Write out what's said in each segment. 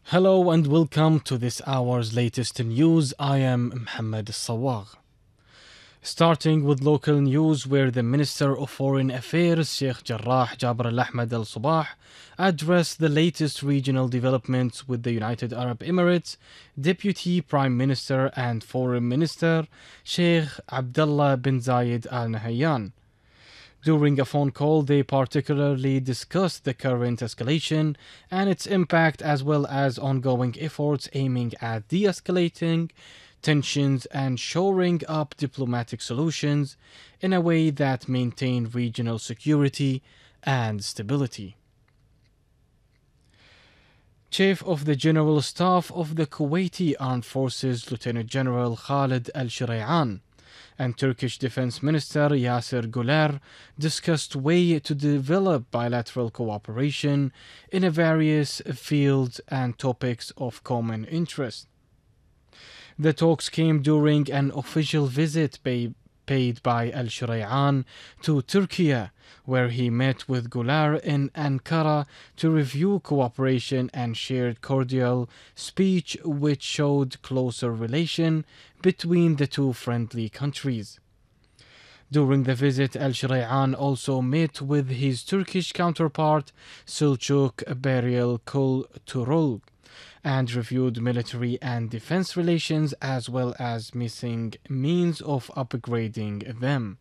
Hello and welcome to this hour's latest news. I am Mohammed Sawag. Starting with local news, where the Minister of Foreign Affairs, Sheikh Jarrah Jabr Al-Ahmed Al-Sabah, addressed the latest regional developments with the United Arab Emirates Deputy Prime Minister and Foreign Minister, Sheikh Abdullah bin Zayed Al Nahyan. During a phone call, they particularly discussed the current escalation and its impact, as well as ongoing efforts aiming at de escalating tensions and shoring up diplomatic solutions in a way that maintain regional security and stability. Chief of the General Staff of the Kuwaiti Armed Forces, Lieutenant General Khalid Al-Shiraian, and Turkish Defense Minister Yasir Guler discussed ways to develop bilateral cooperation in various fields and topics of common interest. The talks came during an official visit paid by Al-Shiraian to Turkey, where he met with Guler in Ankara to review cooperation and shared cordial speech, which showed closer relation between the two friendly countries. During the visit, Al-Shiraian also met with his Turkish counterpart Selçuk Burial Kulturul and reviewed military and defense relations, as well as missing means of upgrading them.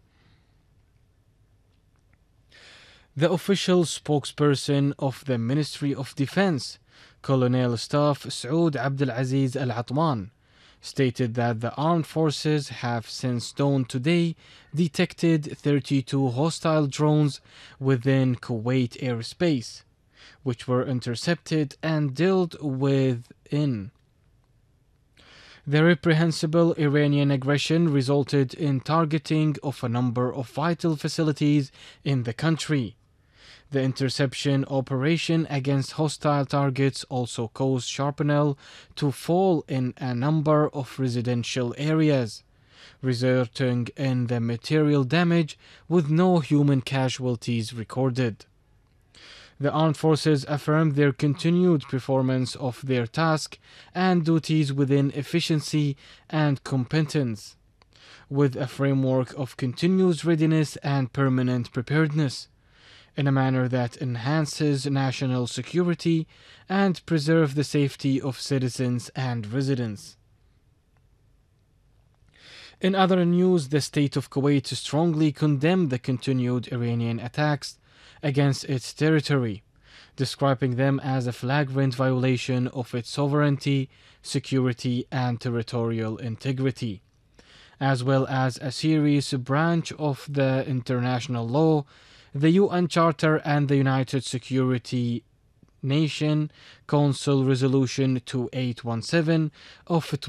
The official spokesperson of the Ministry of Defense, Colonel Staff Saud Abdelaziz Al-Atman, stated that the armed forces have since dawn today detected 32 hostile drones within Kuwait airspace, which were intercepted and dealt with in. The reprehensible Iranian aggression resulted in targeting of a number of vital facilities in the country. The interception operation against hostile targets also caused shrapnel to fall in a number of residential areas, resulting in the material damage with no human casualties recorded. The armed forces affirmed their continued performance of their task and duties within efficiency and competence, with a framework of continuous readiness and permanent preparedness, in a manner that enhances national security and preserves the safety of citizens and residents. In other news, the state of Kuwait strongly condemned the continued Iranian attacks against its territory, describing them as a flagrant violation of its sovereignty, security, and territorial integrity, as well as a serious breach of the international law, the UN Charter, and the United Security Nation Council Resolution 2817 of